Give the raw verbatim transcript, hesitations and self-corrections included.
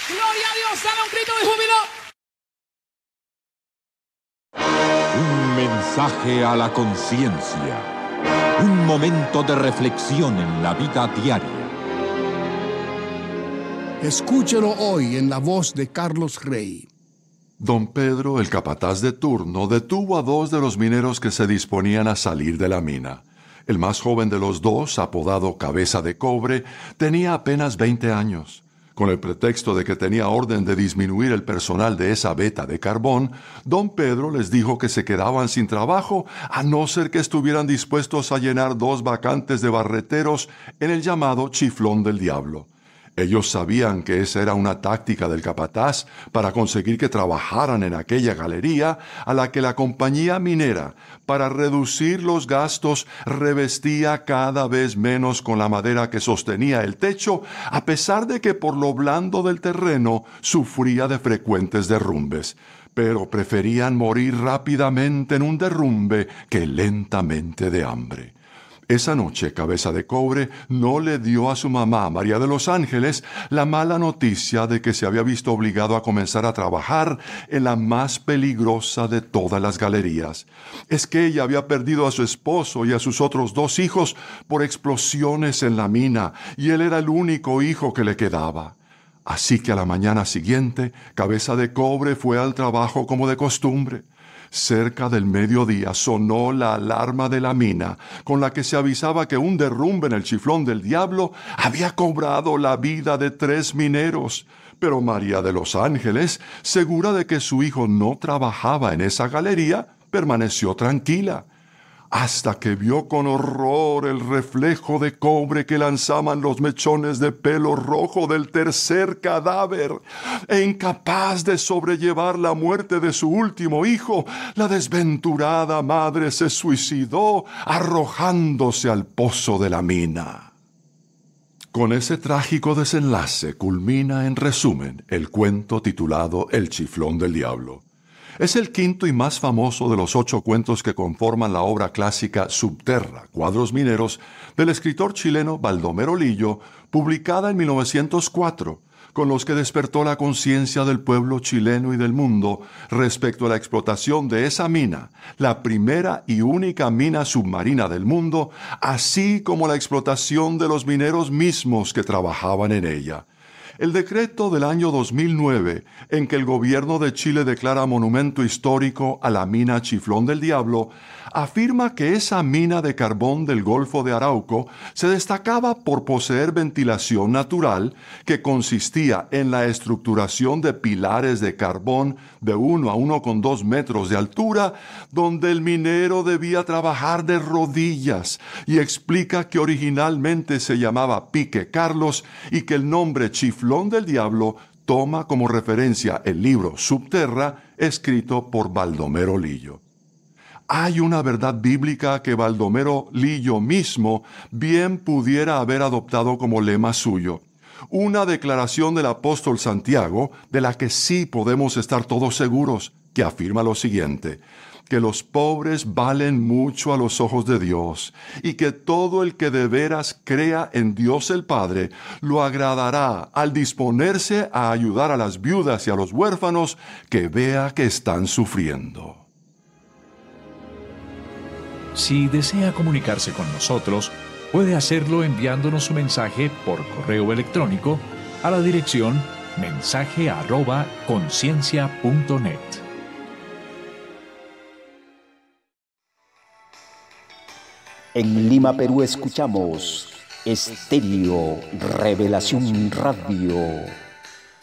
Gloria a Dios, dale un grito de júbilo. Un mensaje a la conciencia. Un momento de reflexión en la vida diaria. Escúchelo hoy en la voz de Carlos Rey. Don Pedro, el capataz de turno, detuvo a dos de los mineros que se disponían a salir de la mina. El más joven de los dos, apodado Cabeza de Cobre, tenía apenas veinte años. Con el pretexto de que tenía orden de disminuir el personal de esa veta de carbón, don Pedro les dijo que se quedaban sin trabajo a no ser que estuvieran dispuestos a llenar dos vacantes de barreteros en el llamado Chiflón del Diablo. Ellos sabían que esa era una táctica del capataz para conseguir que trabajaran en aquella galería a la que la compañía minera, para reducir los gastos, revestía cada vez menos con la madera que sostenía el techo, a pesar de que por lo blando del terreno sufría de frecuentes derrumbes. Pero preferían morir rápidamente en un derrumbe que lentamente de hambre. Esa noche, Cabeza de Cobre no le dio a su mamá, María de los Ángeles, la mala noticia de que se había visto obligado a comenzar a trabajar en la más peligrosa de todas las galerías. Es que ella había perdido a su esposo y a sus otros dos hijos por explosiones en la mina, y él era el único hijo que le quedaba. Así que a la mañana siguiente, Cabeza de Cobre fue al trabajo como de costumbre. Cerca del mediodía sonó la alarma de la mina, con la que se avisaba que un derrumbe en el Chiflón del Diablo había cobrado la vida de tres mineros. Pero María de los Ángeles, segura de que su hijo no trabajaba en esa galería, permaneció tranquila, hasta que vio con horror el reflejo de cobre que lanzaban los mechones de pelo rojo del tercer cadáver. E incapaz de sobrellevar la muerte de su último hijo, la desventurada madre se suicidó arrojándose al pozo de la mina. Con ese trágico desenlace culmina, en resumen, el cuento titulado El Chiflón del Diablo. Es el quinto y más famoso de los ocho cuentos que conforman la obra clásica Subterra, Cuadros Mineros, del escritor chileno Baldomero Lillo, publicada en mil novecientos cuatro, con los que despertó la conciencia del pueblo chileno y del mundo respecto a la explotación de esa mina, la primera y única mina submarina del mundo, así como la explotación de los mineros mismos que trabajaban en ella. El decreto del año dos mil nueve, en que el gobierno de Chile declara monumento histórico a la mina Chiflón del Diablo, afirma que esa mina de carbón del Golfo de Arauco se destacaba por poseer ventilación natural que consistía en la estructuración de pilares de carbón de uno a uno coma dos metros de altura, donde el minero debía trabajar de rodillas, y explica que originalmente se llamaba Pique Carlos y que el nombre Chiflón del Diablo toma como referencia el libro Subterra, escrito por Baldomero Lillo. Hay una verdad bíblica que Baldomero Lillo mismo bien pudiera haber adoptado como lema suyo. Una declaración del apóstol Santiago, de la que sí podemos estar todos seguros, que afirma lo siguiente: que los pobres valen mucho a los ojos de Dios, y que todo el que de veras crea en Dios el Padre lo agradará al disponerse a ayudar a las viudas y a los huérfanos que vea que están sufriendo. Si desea comunicarse con nosotros, puede hacerlo enviándonos su mensaje por correo electrónico a la dirección mensaje arroba conciencia punto net. En Lima, Perú, escuchamos Estéreo Revelación Radio.